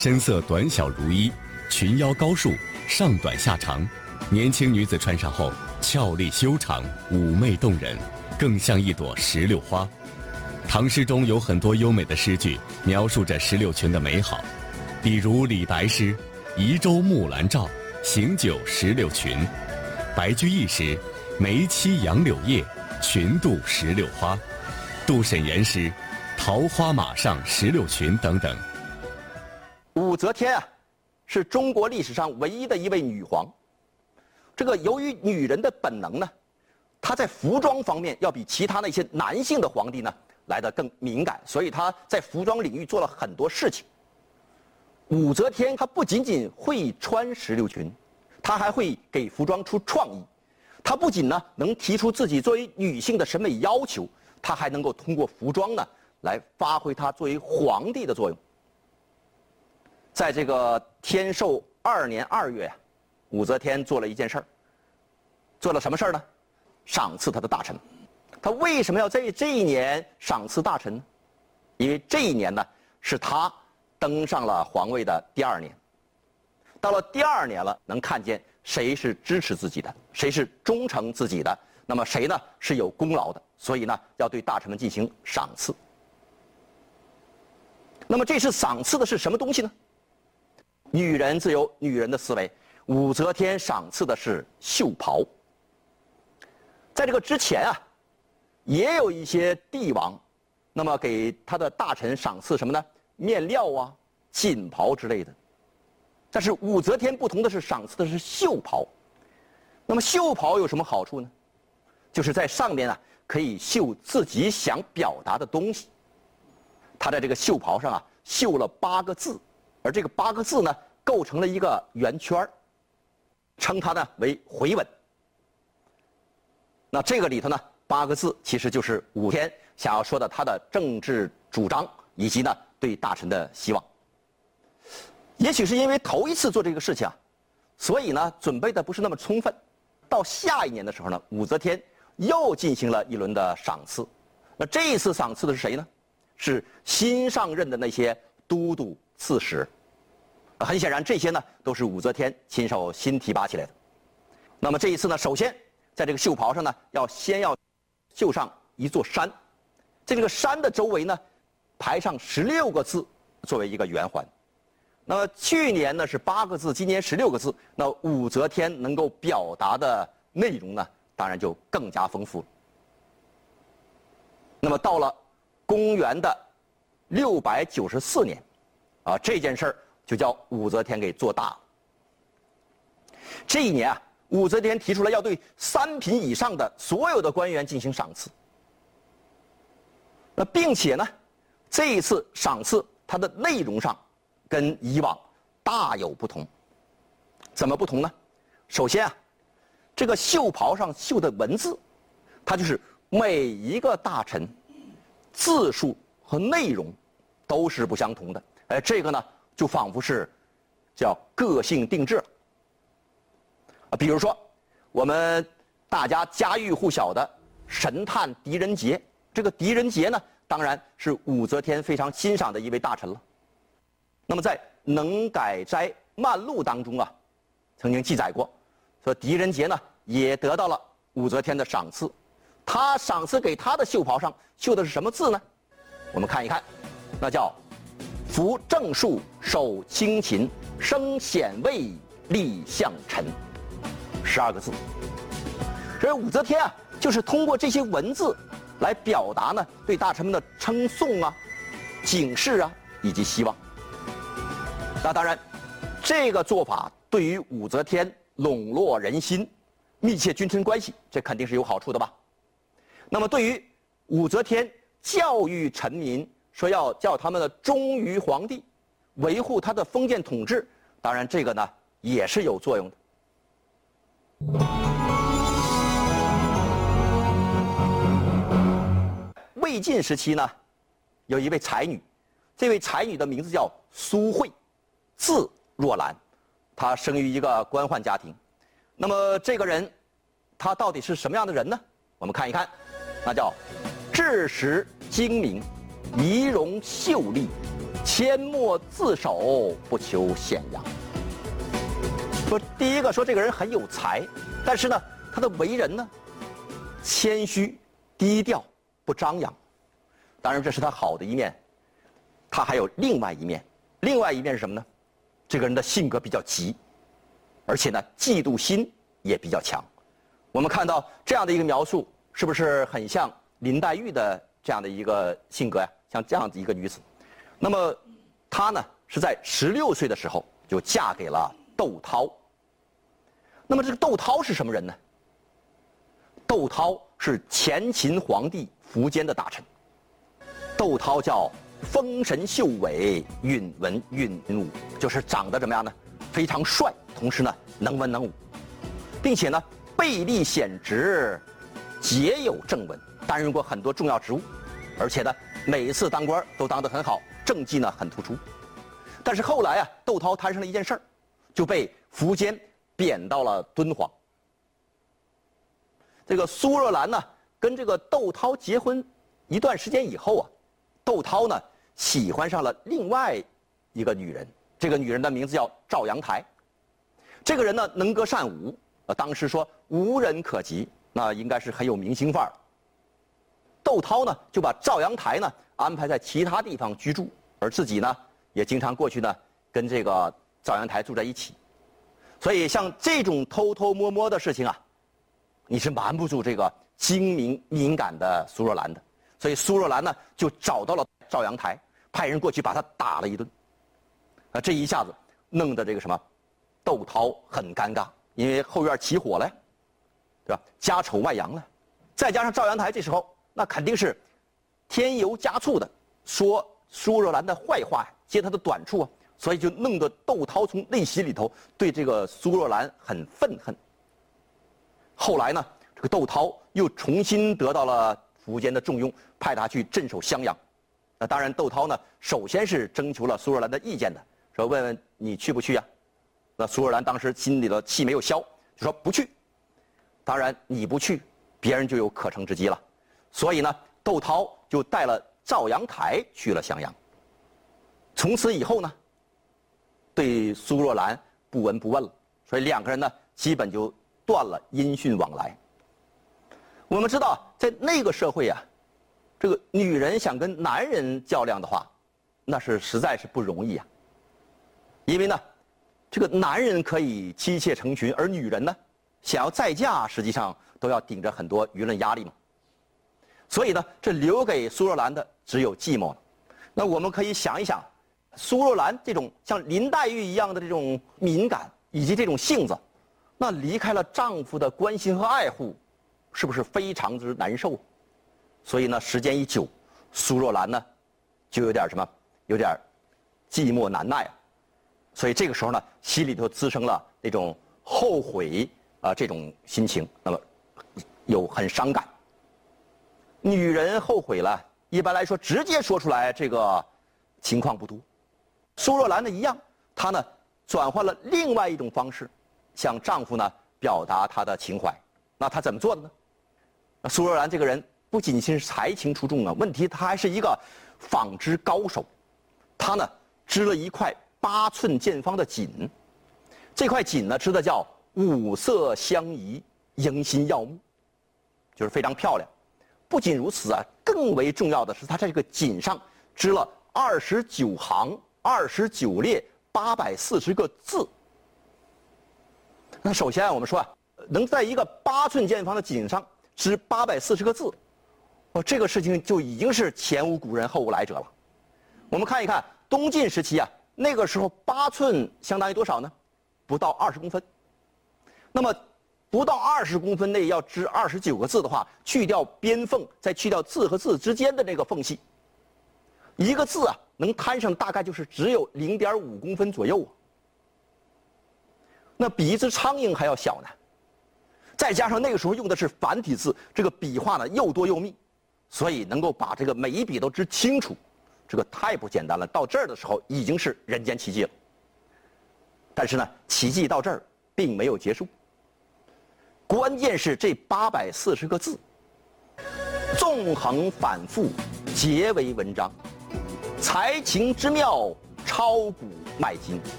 深色短小如衣，裙腰高束，上短下长，年轻女子穿上后俏丽修长，妩媚动人，更像一朵石榴花。唐诗中有很多优美的诗句描述着石榴裙的美好，比如李白诗“移舟木兰照，行酒石榴裙”，白居易诗“梅栖杨柳叶，裙渡石榴花”，杜审言诗“桃花马上石榴裙”等等。 武则天啊，是中国历史上唯一的一位女皇。这个由于女人的本能呢，她在服装方面要比其他那些男性的皇帝呢来得更敏感，所以她在服装领域做了很多事情。武则天她不仅仅会穿石榴裙，她还会给服装出创意。她不仅呢能提出自己作为女性的审美要求，她还能够通过服装呢来发挥她作为皇帝的作用。在这个天寿2年2月呀，武则天做了一件事儿。做了什么事儿呢？赏赐她的大臣。她为什么要在这一年赏赐大臣呢？因为这一年呢是她登上了皇位的第2年。到了第2年了，能看见谁是支持自己的，谁是忠诚自己的，那么谁呢是有功劳的，所以呢要对大臣们进行赏赐。那么这次赏赐的是什么东西呢？女人自有女人的思维，武则天赏赐的是绣袍。在这个之前啊，也有一些帝王，那么给他的大臣赏赐什么呢？面料啊、锦袍之类的。但是武则天不同的是，赏赐的是绣袍。那么绣袍有什么好处呢？就是在上面啊可以绣自己想表达的东西。他在这个绣袍上啊绣了8个字。而这个8个字呢，构成了一个圆圈，称它呢为回文。那这个里头呢，8个字其实就是武则天想要说的她的政治主张，以及呢对大臣的希望。也许是因为头一次做这个事情啊，所以呢准备的不是那么充分。到下一年的时候呢，武则天又进行了一轮的赏赐。那这一次赏赐的是谁呢？是新上任的那些都督、刺史。很显然，这些呢都是武则天亲手新提拔起来的。那么这一次呢，首先在这个绣袍上呢，先要绣上一座山，在这个山的周围呢，排上16个字作为一个圆环。那么去年呢是8个字，今年16个字。那武则天能够表达的内容呢，当然就更加丰富了。那么到了公元的694年。啊，这件事儿就叫武则天给做大了。这一年啊，武则天提出了要对3品以上的所有的官员进行赏赐。那并且呢，这一次赏赐它的内容上跟以往大有不同。怎么不同呢？首先啊，这个绣袍上绣的文字，它就是每一个大臣字数和内容都是不相同的。这个呢，就仿佛是叫个性定制了。比如说，我们大家家喻户晓的神探狄仁杰，这个狄仁杰呢，当然是武则天非常欣赏的一位大臣了。那么在《能改斋漫录》当中啊，曾经记载过，说狄仁杰呢也得到了武则天的赏赐。他赏赐给他的绣袍上绣的是什么字呢？我们看一看，那叫服正数，手清勤，升显位，立相臣，12个字。所以武则天啊，就是通过这些文字来表达呢对大臣们的称颂啊、警示啊以及希望。那当然，这个做法对于武则天笼络人心、密切君臣关系，这肯定是有好处的吧？那么对于武则天教育臣民，说要叫他们的忠于皇帝，维护他的封建统治，当然这个呢也是有作用的。魏晋时期呢，有一位才女，这位才女的名字叫苏慧，字若兰，她生于一个官宦家庭。那么这个人，她到底是什么样的人呢？我们看一看，那叫智识精明，仪容秀丽， 阡陌自守，不求显扬。说第一个说这个人很有才，但是呢，他的为人呢，谦虚低调，不张扬。当然这是他好的一面，他还有另外一面。另外一面是什么呢？这个人的性格比较急，而且呢，嫉妒心也比较强。我们看到这样的一个描述，是不是很像林黛玉的这样的一个性格呀？像这样的一个女子，那么她呢是在16岁的时候就嫁给了窦涛。那么这个窦涛是什么人呢？窦涛是前秦皇帝苻坚的大臣。窦涛叫风神秀伟，允文允武，就是长得怎么样呢？非常帅，同时呢能文能武，并且呢背历显职，节有正文，担任过很多重要职务，而且呢每一次当官都当得很好，政绩呢很突出。但是后来啊，窦涛摊上了一件事儿，就被苻坚贬到了敦煌。这个苏若兰呢跟这个窦涛结婚一段时间以后啊，窦涛呢喜欢上了另外一个女人，这个女人的名字叫赵阳台。这个人呢能歌善舞，当时说无人可及，那应该是很有明星范儿。窦涛呢就把赵阳台呢安排在其他地方居住，而自己呢也经常过去呢跟这个赵阳台住在一起。所以像这种偷偷摸摸的事情啊，你是瞒不住这个精明敏感的苏若兰的。所以苏若兰呢就找到了赵阳台，派人过去把他打了一顿。这一下子弄得这个什么窦涛很尴尬，因为后院起火了呀，对吧？家丑外扬了，再加上赵阳台这时候那肯定是添油加醋的说苏若兰的坏话，揭她的短处啊，所以就弄得窦涛从内心里头对这个苏若兰很愤恨。后来呢，这个窦涛又重新得到了苻坚的重用，派他去镇守襄阳。那当然，窦涛呢，首先是征求了苏若兰的意见的，说问问你去不去呀？那苏若兰当时心里的气没有消，就说不去。当然你不去，别人就有可乘之机了。所以呢，窦涛就带了赵阳台去了襄阳。从此以后呢，对苏若兰不闻不问了，所以两个人呢，基本就断了音讯往来。我们知道，在那个社会啊，这个女人想跟男人较量的话，那是实在是不容易啊。因为呢，这个男人可以妻妾成群，而女人呢，想要再嫁，实际上都要顶着很多舆论压力嘛。所以呢，这留给苏若兰的只有寂寞了。那我们可以想一想，苏若兰这种像林黛玉一样的这种敏感以及这种性子，那离开了丈夫的关心和爱护，是不是非常之难受？所以呢，时间一久，苏若兰呢，就有点什么，有点寂寞难耐啊。所以这个时候呢，心里头滋生了那种后悔这种心情，那么有很伤感。女人后悔了，一般来说直接说出来这个情况不多。苏若兰呢一样，她呢转换了另外一种方式，向丈夫呢表达她的情怀。那她怎么做的呢？苏若兰这个人不仅仅是才情出众啊，问题她还是一个纺织高手。她呢织了一块8寸见方的锦，这块锦呢织的叫五色相宜，迎心耀目，就是非常漂亮。不仅如此啊，更为重要的是，她在这个锦上织了29行29列840个字。那首先我们说啊，能在一个8寸见方的锦上织840个字，这个事情就已经是前无古人后无来者了。我们看一看东晋时期啊，那个时候8寸相当于多少呢？不到20公分。那么不到20公分内要织29个字的话，去掉边缝，再去掉字和字之间的那个缝隙，一个字啊能摊上大概就是只有0.5公分左右啊。那比一只苍蝇还要小呢。再加上那个时候用的是繁体字，这个笔画呢又多又密，所以能够把这个每一笔都织清楚，这个太不简单了。到这儿的时候已经是人间奇迹了。但是呢，奇迹到这儿并没有结束。关键是这840个字，纵横反复，结为文章。 才情之妙，超古卖今。